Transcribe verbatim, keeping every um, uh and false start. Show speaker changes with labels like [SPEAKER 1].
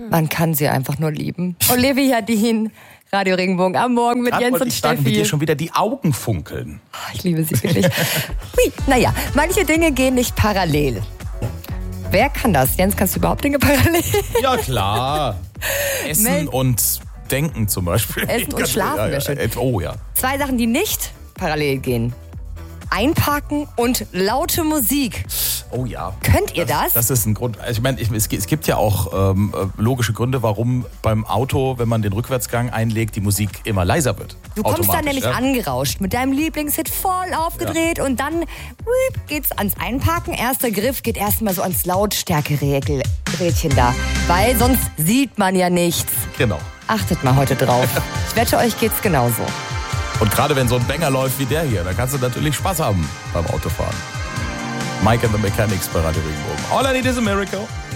[SPEAKER 1] Man kann sie einfach nur lieben. Olivia Dean, Radio Regenbogen am Morgen mit
[SPEAKER 2] Grad
[SPEAKER 1] Jens
[SPEAKER 2] wollte
[SPEAKER 1] und
[SPEAKER 2] ich sagen,
[SPEAKER 1] Steffi.
[SPEAKER 2] wie dir schon wieder die Augen funkeln.
[SPEAKER 1] Oh, ich liebe sie wirklich. Hui, naja, manche Dinge gehen nicht parallel. Wer kann das? Jens, kannst du überhaupt Dinge parallel?
[SPEAKER 2] Ja, klar. Essen
[SPEAKER 1] Mel-
[SPEAKER 2] und Denken zum Beispiel.
[SPEAKER 1] Essen und Schlafen
[SPEAKER 2] ja,
[SPEAKER 1] wäre
[SPEAKER 2] ja.
[SPEAKER 1] schön.
[SPEAKER 2] Oh ja.
[SPEAKER 1] Zwei Sachen, die nicht parallel gehen. Einparken und laute Musik.
[SPEAKER 2] Oh ja.
[SPEAKER 1] Könnt ihr das?
[SPEAKER 2] Das ist ein Grund. Also ich meine, ich, es, es gibt ja auch ähm, logische Gründe, warum beim Auto, wenn man den Rückwärtsgang einlegt, die Musik immer leiser wird.
[SPEAKER 1] Du kommst dann
[SPEAKER 2] Automatisch,
[SPEAKER 1] nämlich
[SPEAKER 2] ja?
[SPEAKER 1] angerauscht mit deinem Lieblingshit voll aufgedreht und dann whip, geht's ans Einparken. Erster Griff geht erstmal so ans Lautstärke-Rädchen da, weil sonst sieht man ja nichts.
[SPEAKER 2] Genau.
[SPEAKER 1] Achtet mal heute drauf. Ich wette, euch geht's genauso.
[SPEAKER 2] Und gerade wenn so ein Banger läuft wie der hier, dann kannst du natürlich Spaß haben beim Autofahren. Mike and the Mechanics bei Radio Regenbogen. All I need is a miracle.